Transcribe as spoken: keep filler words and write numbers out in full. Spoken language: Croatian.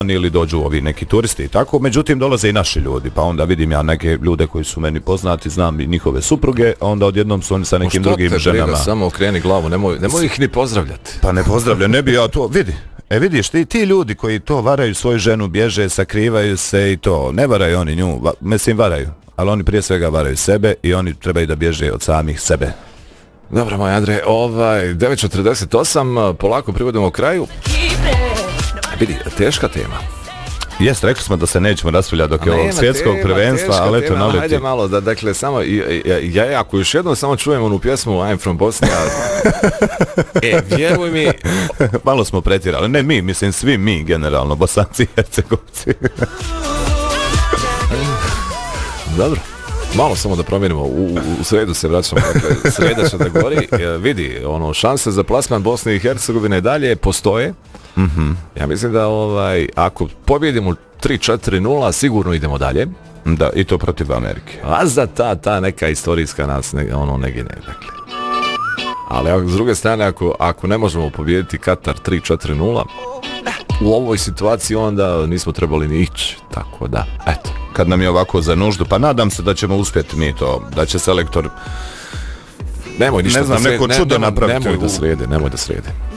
ili dođu ovi neki turisti i tako, međutim dolaze i naši ljudi, pa onda vidim ja neke ljude koji su meni poznati, znam i njihove supruge, a onda odjednom su oni sa nekim drugim ženama. Briga, samo okreni glavu, nemoj, nemoj ih ni pozdravljati. Pa ne pozdravljam, ne bi ja to, vidi. E vidiš, ti, ti ljudi koji to varaju svoju ženu, bježe, sakrivaju se i to, ne varaju oni nju, va, mislim varaju, ali oni prije svega varaju sebe i oni trebaju da bježe od samih sebe. Dobro, moj Andrej, ovaj, devet četrdeset osam, polako privodimo u kraju. Vidi, teška tema. Jest, rekli smo da se nećemo raspravljati dok je ovog svjetskog tema, prvenstva, ali eto naleti. Hajde malo, da, dakle, samo, ja, ja, ako još jednom samo čujem onu pjesmu I'm from Bosnia, e, vjeruj mi... Malo smo pretjerali, ne mi, mislim svi mi generalno, Bosanci i Hercegovci. Dobro. Malo samo da promijenimo, u, u sredu se vraćamo, dakle, sreda će da gori, e, vidi, ono, šanse za plasman Bosne i Hercegovine dalje postoje. Mm-hmm. Ja mislim da ovaj, ako pobjedimo tri četiri nula, sigurno idemo dalje. Da, i to protiv Amerike. A za ta, ta neka istorijska nas ne, ono ne gine, dakle. Ali ako, s druge strane, ako, ako ne možemo pobijediti Katar tri četiri nula, u ovoj situaciji onda nismo trebali ni ići, tako da, eto. Kad nam je ovako za nuždu, pa nadam se da ćemo uspjeti mi to, da će selektor, nemoj ništa ne znam, da srede, neko čudo ne, nemoj, napraviti. Nemoj da srede, nemoj da srede.